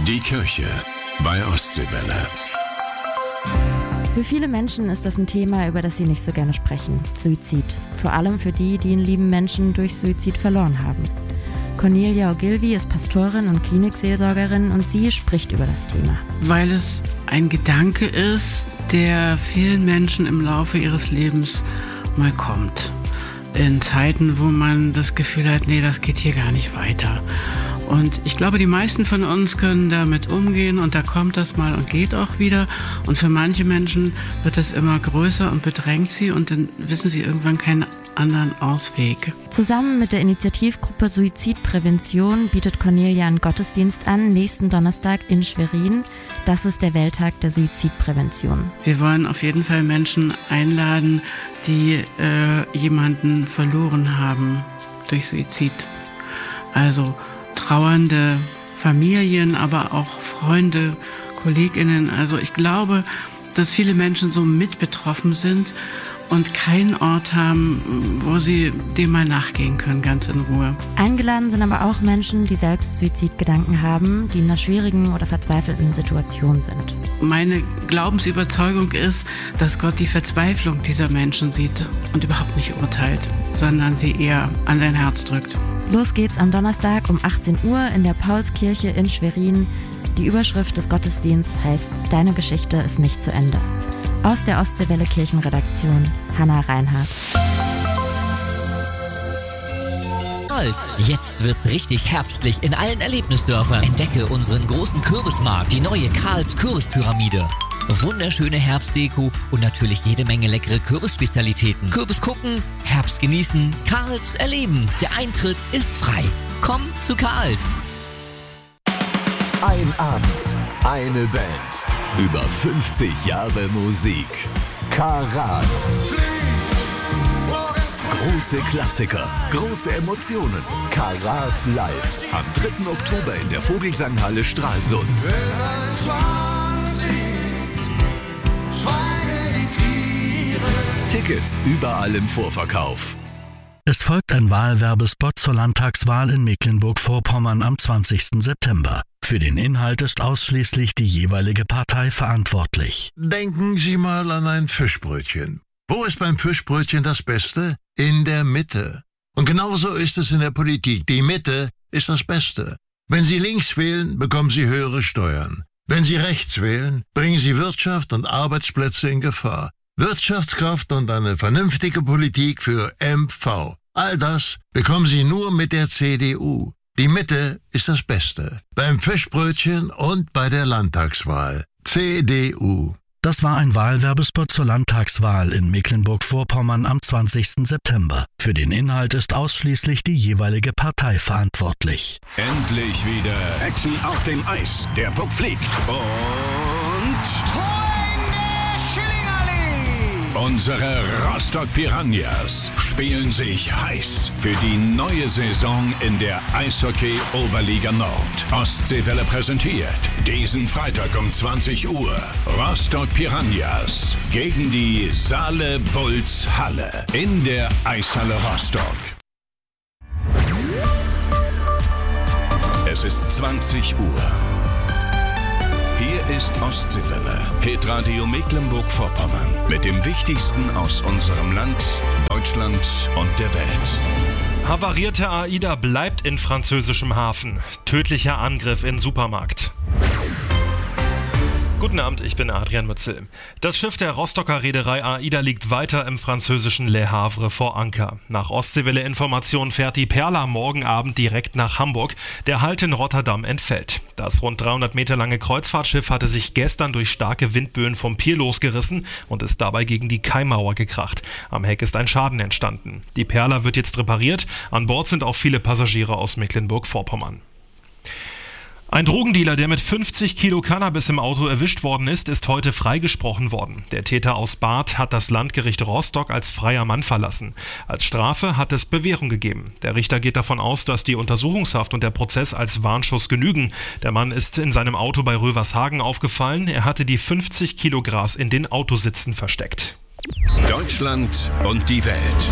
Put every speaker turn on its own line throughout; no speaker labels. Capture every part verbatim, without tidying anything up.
Die Kirche bei Ostseewelle.
Für viele Menschen ist das ein Thema, über das sie nicht so gerne sprechen. Suizid. Vor allem für die, die einen lieben Menschen durch Suizid verloren haben. Cornelia Ogilvy ist Pastorin und Klinikseelsorgerin und sie spricht über das Thema.
Weil es ein Gedanke ist, der vielen Menschen im Laufe ihres Lebens mal kommt. In Zeiten, wo man das Gefühl hat, nee, das geht hier gar nicht weiter. Und ich glaube, die meisten von uns können damit umgehen und da kommt das mal und geht auch wieder. Und für manche Menschen wird es immer größer und bedrängt sie und dann wissen sie irgendwann keinen anderen Ausweg.
Zusammen mit der Initiativgruppe Suizidprävention bietet Cornelia einen Gottesdienst an, nächsten Donnerstag in Schwerin. Das ist der Welttag der Suizidprävention.
Wir wollen auf jeden Fall Menschen einladen, die äh, jemanden verloren haben durch Suizid. Also trauernde Familien, aber auch Freunde, KollegInnen. Also ich glaube, dass viele Menschen so mit betroffen sind und keinen Ort haben, wo sie dem mal nachgehen können, ganz in Ruhe.
Eingeladen sind aber auch Menschen, die selbst Suizidgedanken haben, die in einer schwierigen oder verzweifelten Situation sind.
Meine Glaubensüberzeugung ist, dass Gott die Verzweiflung dieser Menschen sieht und überhaupt nicht urteilt, sondern sie eher an sein Herz drückt.
Los geht's am Donnerstag um achtzehn Uhr in der Paulskirche in Schwerin. Die Überschrift des Gottesdienstes heißt Deine Geschichte ist nicht zu Ende. Aus der Ostseewelle Kirchenredaktion, Hannah Reinhardt.
Jetzt wird's richtig herbstlich in allen Erlebnisdörfern. Entdecke unseren großen Kürbismarkt, die neue Karls Kürbispyramide. Wunderschöne Herbstdeko und natürlich jede Menge leckere Kürbisspezialitäten. Kürbis gucken, Herbst genießen, Karls erleben. Der Eintritt ist frei. Komm zu Karls.
Ein Abend, eine Band, über fünfzig Jahre Musik. Karat. Große Klassiker, große Emotionen. Karat live. Am dritten Oktober in der Vogelsanghalle Stralsund. Tickets überall im Vorverkauf.
Es folgt ein Wahlwerbespot zur Landtagswahl in Mecklenburg-Vorpommern am zwanzigsten September. Für den Inhalt ist ausschließlich die jeweilige Partei verantwortlich.
Denken Sie mal an ein Fischbrötchen. Wo ist beim Fischbrötchen das Beste? In der Mitte. Und genauso ist es in der Politik. Die Mitte ist das Beste. Wenn Sie links wählen, bekommen Sie höhere Steuern. Wenn Sie rechts wählen, bringen Sie Wirtschaft und Arbeitsplätze in Gefahr. Wirtschaftskraft und eine vernünftige Politik für M V. All das bekommen Sie nur mit der C D U. Die Mitte ist das Beste. Beim Fischbrötchen und bei der Landtagswahl. C D U.
Das war ein Wahlwerbespot zur Landtagswahl in Mecklenburg-Vorpommern am zwanzigsten September. Für den Inhalt ist ausschließlich die jeweilige Partei verantwortlich.
Endlich wieder Action auf dem Eis. Der Puck fliegt und unsere Rostock Piranhas spielen sich heiß für die neue Saison in der Eishockey-Oberliga Nord. Ostseewelle präsentiert diesen Freitag um zwanzig Uhr Rostock Piranhas gegen die Saale Bulls Halle in der Eishalle Rostock. Es ist zwanzig Uhr. Hier ist Ostseewelle, Hitradio Mecklenburg-Vorpommern mit dem Wichtigsten aus unserem Land, Deutschland und der Welt.
Havarierte AIDA bleibt in französischem Hafen. Tödlicher Angriff in Supermarkt. Guten Abend, ich bin Adrian Mützel. Das Schiff der Rostocker Reederei AIDA liegt weiter im französischen Le Havre vor Anker. Nach Ostseewelle-Informationen fährt die Perla morgen Abend direkt nach Hamburg. Der Halt in Rotterdam entfällt. Das rund dreihundert Meter lange Kreuzfahrtschiff hatte sich gestern durch starke Windböen vom Pier losgerissen und ist dabei gegen die Kaimauer gekracht. Am Heck ist ein Schaden entstanden. Die Perla wird jetzt repariert. An Bord sind auch viele Passagiere aus Mecklenburg-Vorpommern. Ein Drogendealer, der mit fünfzig Kilo Cannabis im Auto erwischt worden ist, ist heute freigesprochen worden. Der Täter aus Barth hat das Landgericht Rostock als freier Mann verlassen. Als Strafe hat es Bewährung gegeben. Der Richter geht davon aus, dass die Untersuchungshaft und der Prozess als Warnschuss genügen. Der Mann ist in seinem Auto bei Rövershagen aufgefallen. Er hatte die fünfzig Kilo Gras in den Autositzen versteckt.
Deutschland und die Welt.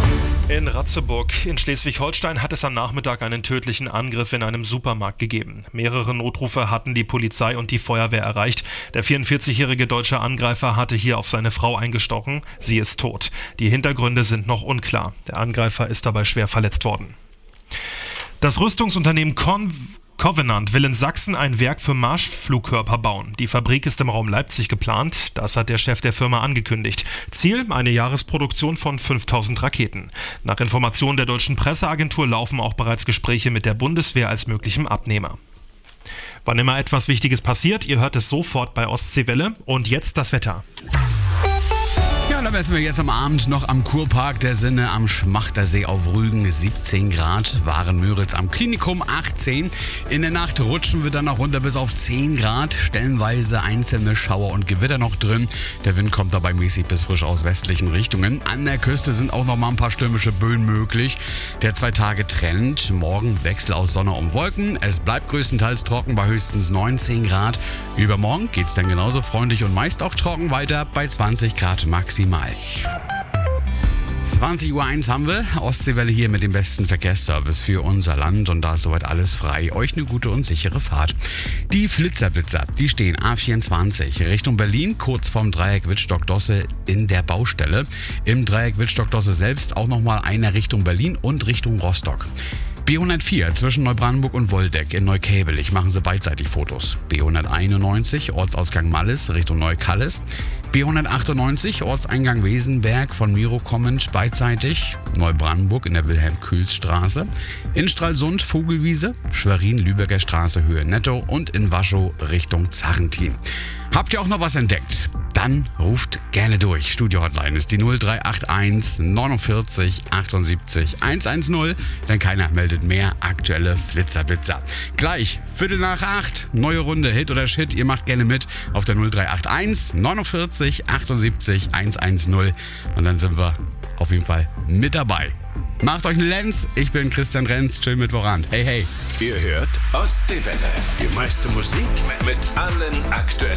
In Ratzeburg in Schleswig-Holstein hat es am Nachmittag einen tödlichen Angriff in einem Supermarkt gegeben. Mehrere Notrufe hatten die Polizei und die Feuerwehr erreicht. Der vierundvierzigjährige deutsche Angreifer hatte hier auf seine Frau eingestochen. Sie ist tot. Die Hintergründe sind noch unklar. Der Angreifer ist dabei schwer verletzt worden. Das Rüstungsunternehmen Con Covenant will in Sachsen ein Werk für Marschflugkörper bauen. Die Fabrik ist im Raum Leipzig geplant. Das hat der Chef der Firma angekündigt. Ziel: eine Jahresproduktion von fünftausend Raketen. Nach Informationen der deutschen Presseagentur laufen auch bereits Gespräche mit der Bundeswehr als möglichem Abnehmer. Wann immer etwas Wichtiges passiert, ihr hört es sofort bei Ostseewelle. Und jetzt das Wetter.
Ja, da messen wir jetzt am Abend noch am Kurpark der Sinne am Schmachtersee auf Rügen siebzehn Grad, Waren-Müritz am Klinikum achtzehn. In der Nacht rutschen wir dann noch runter bis auf zehn Grad, stellenweise einzelne Schauer und Gewitter noch drin. Der Wind kommt dabei mäßig bis frisch aus westlichen Richtungen. An der Küste sind auch noch mal ein paar stürmische Böen möglich. Der Zwei-Tage-Trend, morgen Wechsel aus Sonne und Wolken. Es bleibt größtenteils trocken bei höchstens neunzehn Grad. Übermorgen geht's dann genauso freundlich und meist auch trocken weiter bei zwanzig Grad maximal. zwanzig Uhr eins haben wir. Ostseewelle hier mit dem besten Verkehrsservice für unser Land und da ist soweit alles frei. Euch eine gute und sichere Fahrt. Die Flitzerblitzer, die stehen A vierundzwanzig Richtung Berlin, kurz vorm Dreieck Wittstock-Dosse in der Baustelle. Im Dreieck Wittstock-Dosse selbst auch nochmal einer Richtung Berlin und Richtung Rostock. B hundertvier zwischen Neubrandenburg und Woldeck in Neukäbelich machen sie beidseitig Fotos. B hunderteinundneunzig Ortsausgang Malles Richtung Neukalles. B hundertachtundneunzig Ortseingang Wesenberg von Miro kommend beidseitig. Neubrandenburg in der Wilhelm-Kühls-Straße. In Stralsund Vogelwiese. Schwerin-Lübecker Straße Höhe Netto und in Waschow Richtung Zarrentin. Habt ihr auch noch was entdeckt? Dann ruft gerne durch. Studio-Hotline ist die null drei acht eins neunundvierzig achtundsiebzig hundertzehn, denn keiner meldet mehr aktuelle Flitzerblitzer. Gleich, Viertel nach acht, neue Runde, Hit oder Shit, ihr macht gerne mit auf der null drei acht eins neunundvierzig achtundsiebzig hundertzehn und dann sind wir auf jeden Fall mit dabei. Macht euch eine Lenz, ich bin Christian Renz, chill mit voran. Hey, hey.
Ihr hört Ostseewelle, die meiste Musik mit allen aktuellen